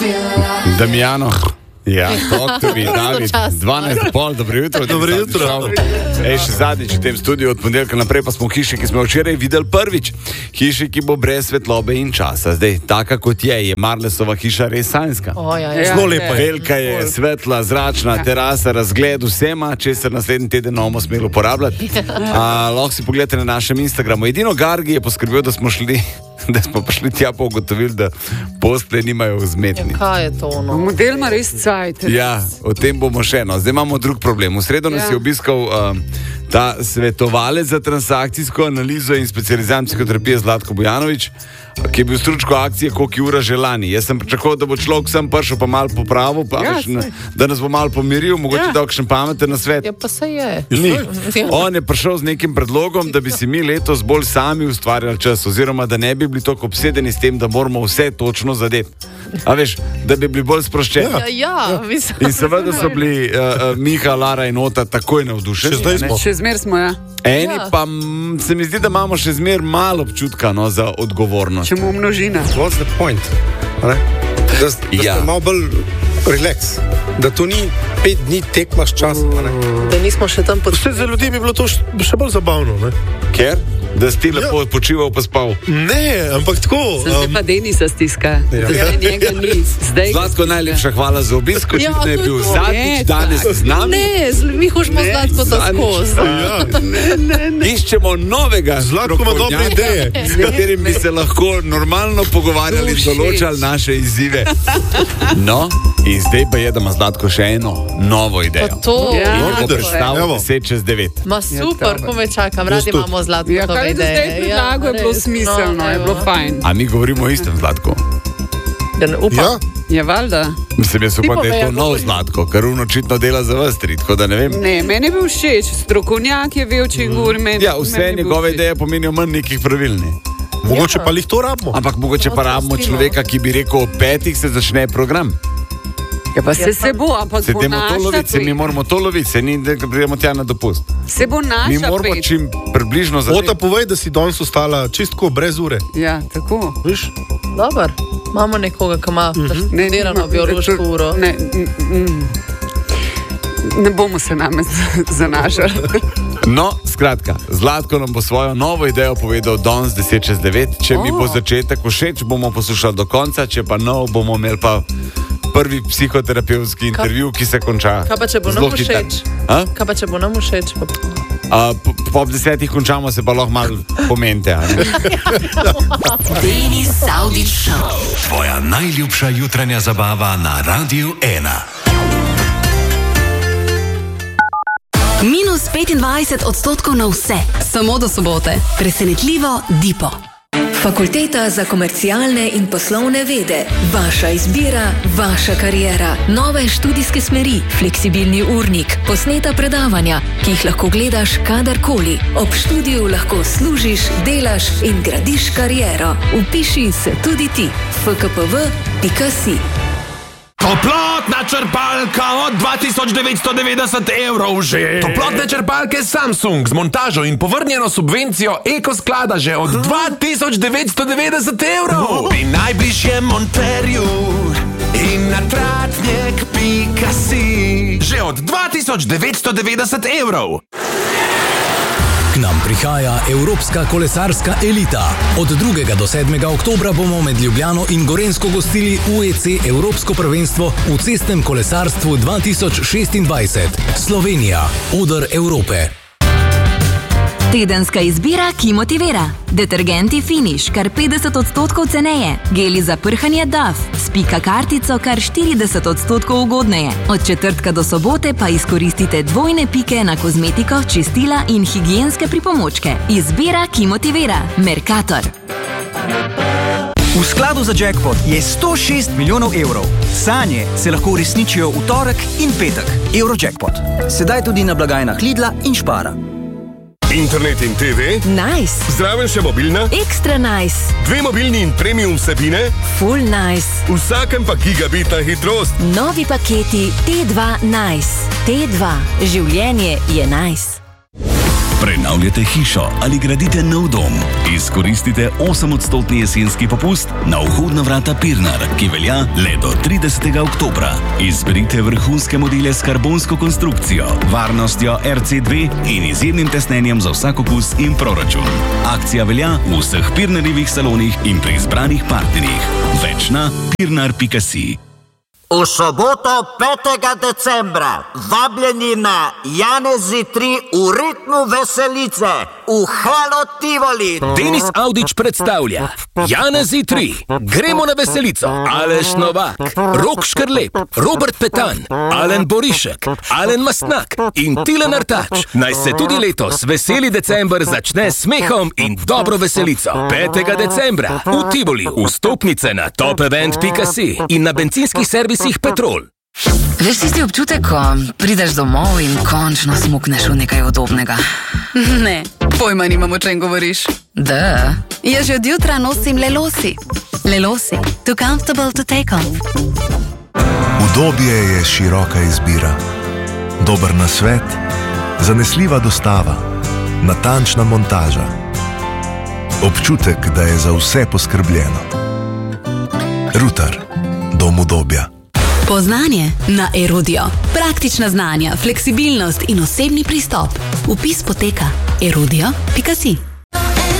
Damjano. Ja, doktor in David, 12:30, dobro jutro. Dobro jutro. Še zadnjič v tem studiu, od ponedeljka naprej pa smo v hiši, ki smo včeraj videli prvič. Hiši, ki bo brez svetlobe in časa. Zdaj, taka kot je Marlesova hiša res sanjska. Zelo lepa je. Velika je, svetla, zračna, terasa, razgled vsema, česar naslednji teden ne bomo smeli uporabljati. Lahko si pogledate na našem Instagramu. Edino Gargi je poskrbel, da smo prišli tja pa ugotovili, da postelje nimajo vzmetnic. Kaj je to? Model ima res cajt. Ja, o tem bomo še. Zdaj imamo drug problem. V sredo nas je obiskal ta svetovalec za transakcijsko analizo in specializiran psihoterapije Zlatko Bujanović, ki je bil stručko akcije koliko ura že lani. Jaz sem pričakoval, da bo človek sem prišel pa malo popravil, da nas bo malo pomiril, mogoče da kakšen pameten nasvet. Ja, pa se je. Ni. On je prišel z nekim predlogom, da bi si mi letos bolj sami ustvarjali čas, oziroma da ne bi bili tako obsedeni s tem, da moramo vse točno zadeti. A veš, da bi bili bolj sproščeni. In seveda so bili Miha, Lara in Ota takoj navdušeni. Še zmer smo, Eni pa se mi zdi, da imamo še zmer malo občutka za odgovornost. Če mu množina. What's the point? Da ste malo bolj relax. Da to ni 5 dni tekmaš čas. Da nismo še tam Vse za ljudi bi bilo to še bolj zabavno. Ker? Da si ti lepo počival pa spal. Ne, ampak tako. Zdaj pa Denisa stiska. Zdaj njega ni. Zlatko, najlepša hvala za obisk. Očitno je bil zadnjič danes z nami. Ne, mi hočemo Zlatko to skozi. Iščemo novega Zlatko ima dobre ideje, s katerim bi se lahko normalno pogovarjali in določali naše izzive. No, in zdaj pa je, da ima Zlatko še eno novo idejo. In bo predstavil 10:09. Ma super, ko me čakam, radi imamo Zlatko. Kaj je zdaj predlago, je bilo smiselno, je bilo fajn. A mi govorimo o istem Zlatku? Upam. Je valjda. Mislim, jaz upam, da je to nov Zlatko, ker očitno dela za vas tri, tako da ne vem. Ne, meni je bil všeč, strokovnjak je bil, če govori meni. Ja, vse njegove ideje pomenijo manj nekih pravil. Mogoče pa jih to rabimo. Ampak mogoče pa rabimo človeka, ki bi rekel, ob 5 se začne program. Ja, pa se bo, ampak bo naša mi moramo to loviti, se ni, da pridemo tja na dopust. Se bo naša mi moramo čim približno zadeti. Ota, povej, da si danes ostala čistko brez ure. Ja, tako. Viš? Dobar, imamo nekoga, ki ima študirano biološko uro. Ne bomo se name zanašali. No, skratka, Zlatko nam bo svojo novo idejo povedal danes 10:09. Če mi bo začetek všeč, bomo poslušali do konca, če pa nov, bomo imeli pa prvi psihoterapevtski intervju, ki se konča. Kaj pa če bo nam všeč? Kaj pa če bo nam všeč? Po 10 končamo, se pa lahko malo pomente. Denis Saudić Show. Tvoja najljubša jutranja zabava na Radiu 1. Minus 25% na vse. Samo do sobote. Presenetljivo Dipo. Fakulteta za komercialne in poslovne vede. Vaša izbira, vaša kariera. Nove študijske smeri, fleksibilni urnik, posneta predavanja, ki jih lahko gledaš kadarkoli. Ob študiju lahko služiš, delaš in gradiš kariero. Vpiši se tudi ti. fkpv.si. Toplotna črpalka od 2990 evrov že. Toplotne črpalke Samsung z montažo in povrnjeno subvencijo Ekosklada že od 2990 evrov. Pri najbližjem monterju in na tratnjek.si že od 2990 evrov. K nam prihaja Evropska kolesarska elita. Od 2. do 7. oktobra bomo med Ljubljano in Gorenjsko gostili UEC Evropsko prvenstvo v cestnem kolesarstvu 2026. Slovenija, oder Evrope. Tedenska izbira, ki motivira. Detergenti Finish, kar 50% ceneje. Geli za prhanje Dove, s pika kartico kar 40% ugodneje. Od četrtka do sobote pa izkoristite dvojne pike na kozmetiko, čistila in higienske pripomočke. Izbira, ki motivira. Mercator. V skladu za jackpot je 106 milijonov evrov. Sanje se lahko uresničijo v torek in petek. Eurojackpot. Sedaj tudi na blagajnah Lidla in Špara. Internet in TV? Nice. Zraven še mobilna? Ekstra nice. 2 mobilni in premium vsebine? Full nice. Vsakem pa gigabitna hitrost? Novi paketi T2 Nice. T2. Življenje je nice. Prenavljate hišo ali gradite nov dom? Izkoristite 8% jesenski popust na vhodna vrata Pirnar, ki velja le do 30. oktobra. Izberite vrhunske modele s karbonsko konstrukcijo, varnostjo RC2 in izjemnim tesnenjem za vsak okus in proračun. Akcija velja v vseh Pirnarjevih salonih in pri izbranih partnerjih. Več na pirnar.si. V soboto 5. decembra vabljeni na Janezi 3 v ritmu veselice v Halo Tivoli. Denis Audić predstavlja Janezi 3. Gremo na veselico. Aleš Novak, Rok Škrlep, Robert Petan, Alen Borišek, Alen Mastnak in Tilen Artač. Naj se tudi letos veseli december začne s smehom in dobro veselico. 5. decembra v Tivoli. Vstopnice na topevent.si in na bencinskih servisih Petrol. Veš tisti občutek, ko prideš domov in končno smukneš v nekaj udobnega? Ne, pojma nimam, o čem govoriš. Da. Jaz že od jutra nosim Lelosi. Lelosi, too comfortable to take off. Udobje je široka izbira. Dober nasvet, zanesljiva dostava, natančna montaža. Občutek, da je za vse poskrbljeno. Rutar, dom udobja. Poznanje na Erudio. Praktična znanja, fleksibilnost in osebni pristop. Vpis poteka erudio.si.